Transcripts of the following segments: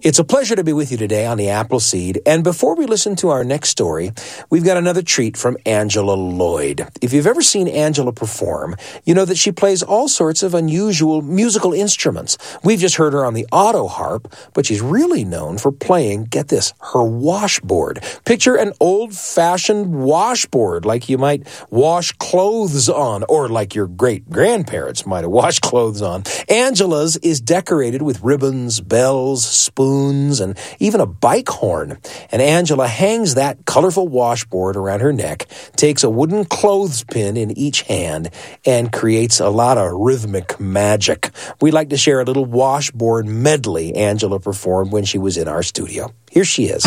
It's a pleasure to be with you today on the Appleseed. And before we listen to our next story, we've got another treat from Angela Lloyd. If you've ever seen Angela perform, you know that she plays all sorts of unusual musical instruments. We've just heard her on the auto harp, but she's really known for playing, get this, her washboard. Picture an old-fashioned washboard like you might wash clothes on, or like your great-grandparents might have washed clothes on. Angela's is decorated with ribbons, bells, spoons, and even a bike horn. And Angela hangs that colorful washboard around her neck, takes a wooden clothespin in each hand, and creates a lot of rhythmic magic. We'd like to share a little washboard medley Angela performed when she was in our studio. Here she is.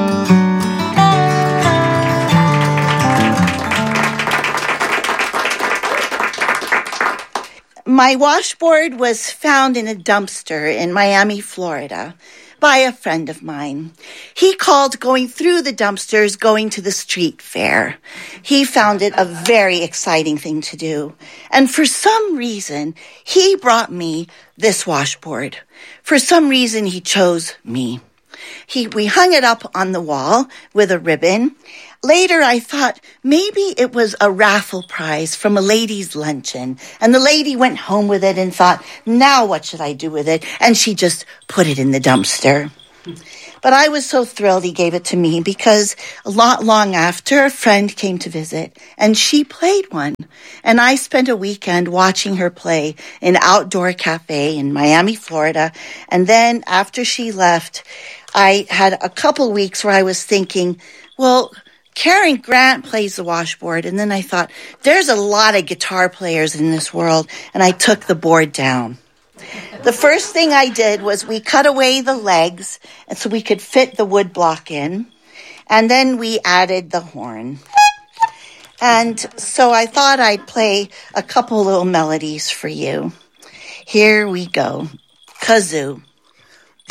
My washboard was found in a dumpster in Miami, Florida, by a friend of mine. He called going through the dumpsters going to the street fair. He found it a very exciting thing to do. And for some reason, he brought me this washboard. For some reason, he chose me. We hung it up on the wall with a ribbon. Later, I thought maybe it was a raffle prize from a ladies' luncheon. And the lady went home with it and thought, now what should I do with it? And she just put it in the dumpster. But I was so thrilled he gave it to me because not long after, a friend came to visit and she played one. And I spent a weekend watching her play in an outdoor cafe in Miami, Florida. And then after she left, I had a couple weeks where I was thinking, well, Karen Grant plays the washboard. And then I thought, there's a lot of guitar players in this world. And I took the board down. The first thing I did was we cut away the legs and so we could fit the wood block in. And then we added the horn. And so I thought I'd play a couple little melodies for you. Here we go. Kazoo.